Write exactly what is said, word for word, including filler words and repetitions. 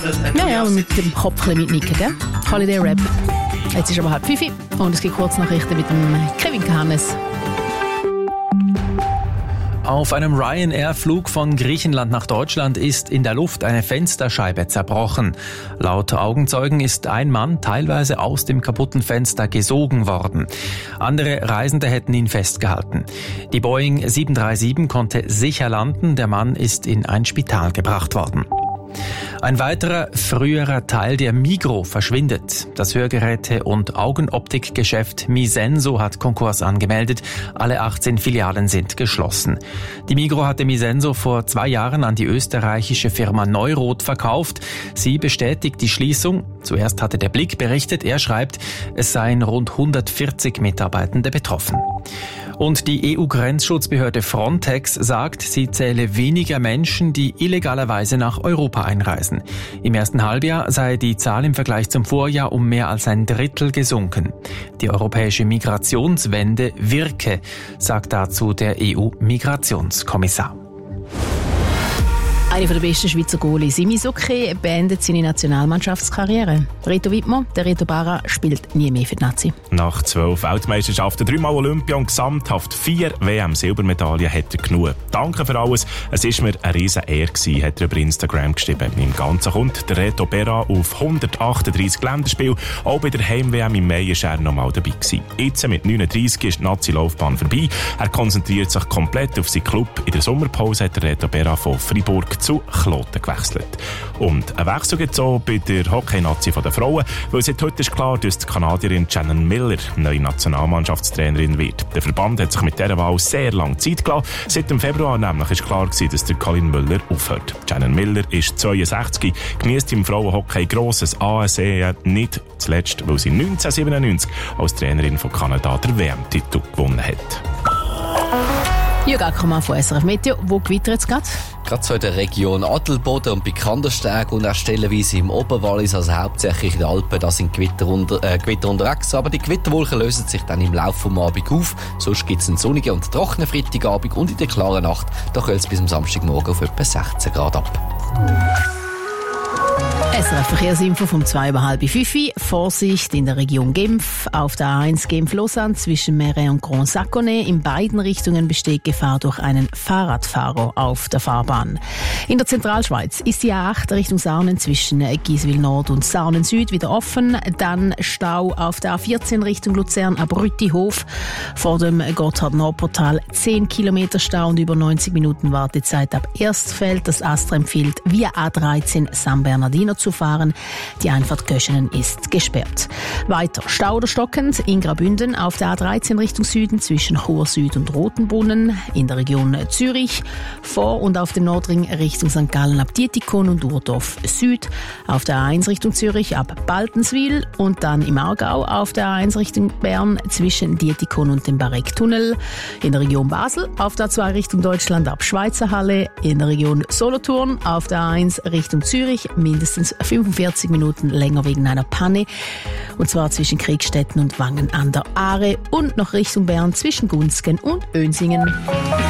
Ja, ja, mit dem Kopf ein bisschen mitnicken, gell? Holiday Rap. Jetzt ist aber halb fünf und es gibt Kurznachrichten mit dem Kevin Kahannes. Auf einem Ryanair-Flug von Griechenland nach Deutschland ist in der Luft eine Fensterscheibe zerbrochen. Laut Augenzeugen ist ein Mann teilweise aus dem kaputten Fenster gesogen worden. Andere Reisende hätten ihn festgehalten. Die Boeing sieben drei sieben konnte sicher landen. Der Mann ist in ein Spital gebracht worden. Ein weiterer früherer Teil der Migro verschwindet. Das Hörgeräte- und Augenoptikgeschäft Misenso hat Konkurs angemeldet. Alle achtzehn Filialen sind geschlossen. Die Migro hatte Misenso vor zwei Jahren an die österreichische Firma Neurot verkauft. Sie bestätigt die Schließung. Zuerst hatte der Blick berichtet. Er schreibt, es seien rund hundertvierzig Mitarbeitende betroffen. Und die E U-Grenzschutzbehörde Frontex sagt, sie zähle weniger Menschen, die illegalerweise nach Europa einreisen. Im ersten Halbjahr sei die Zahl im Vergleich zum Vorjahr um mehr als ein Drittel gesunken. Die europäische Migrationswende wirke, sagt dazu der E U-Migrationskommissar. Einer der besten Schweizer Goalie, Simi Sukhi, beendet seine Nationalmannschaftskarriere. Reto Wittmer, der Reto Barra, spielt nie mehr für die Nazi. Nach zwölf Weltmeisterschaften, dreimal Olympia und gesamthaft vier W M-Silbermedaillen hat er genug. Danke für alles. Es war mir eine riesen Ehre gewesen, hat er über Instagram geschrieben. Im Ganzen kommt der Reto Barra auf hundertachtunddreissig Länderspiele. Auch bei der Heim-W M im Mai war er noch mal dabei gewesen. Jetzt mit neununddreissig ist die Nazi-Laufbahn vorbei. Er konzentriert sich komplett auf seinen Club. In der Sommerpause hat der Reto Barra von Freiburg zu Kloten gewechselt. Und ein Wechsel gibt es auch bei der Hockey-Nazi der Frauen, weil seit heute ist klar, dass die Kanadierin Shannon Miller neue Nationalmannschaftstrainerin wird. Der Verband hat sich mit dieser Wahl sehr lange Zeit gelassen. Seit dem Februar nämlich ist klar gewesen, dass der Colin Müller aufhört. Shannon Miller ist zweiundsechzig, genießt im Frauenhockey grosses Ansehen, nicht zuletzt, weil sie neunzehnhundertsiebenundneunzig als Trainerin von Kanada den W M-Titel gewonnen hat. Jürg Ackermann von S R F Meteo. Wo gewittert es gerade? Gerade so in der Region Adelboden und bei Kandersteg und auch stellenweise im Oberwallis, also hauptsächlich in den Alpen, da sind Gewitter, unter, äh, Gewitter unterwegs. Aber die Gewitterwolken lösen sich dann im Laufe des Abends auf. Sonst gibt es einen sonnigen und trockenen Freitagabend und in der klaren Nacht, da kühlt es bis am Samstagmorgen auf etwa sechzehn Grad ab. S R F-Verkehrsinfo vom zwei über halb fünf. Vorsicht in der Region Genf. Auf der A eins Genf-Lausanne zwischen Meret und Grand Saconnet. In beiden Richtungen besteht Gefahr durch einen Fahrradfahrer auf der Fahrbahn. In der Zentralschweiz ist die A acht Richtung Sarnen zwischen Giswil Nord und Sarnen Süd wieder offen. Dann Stau auf der A vierzehn Richtung Luzern ab Rüttihof. Vor dem Gotthard-Nordportal zehn Kilometer Stau und über neunzig Minuten Wartezeit ab Erstfeld. Das Astra empfiehlt via A dreizehn San Bernardino zu fahren. Die Einfahrt Göschenen ist gesperrt. Weiter Stau oder stockend in Graubünden auf der A dreizehn Richtung Süden zwischen Chur Süd und Rotenbrunnen. In der Region Zürich vor und auf dem Nordring Richtung Sankt Gallen ab Dietikon und Urdorf Süd. Auf der A eins Richtung Zürich ab Baltenswil und dann im Aargau auf der A eins Richtung Bern zwischen Dietikon und dem Barecktunnel. In der Region Basel auf der A zwei Richtung Deutschland ab Schweizerhalle. In der Region Solothurn auf der A eins Richtung Zürich mindestens fünfundvierzig Minuten länger wegen einer Panne. Und zwar zwischen Kriegstetten und Wangen an der Aare und noch Richtung Bern zwischen Gunzgen und Önsingen.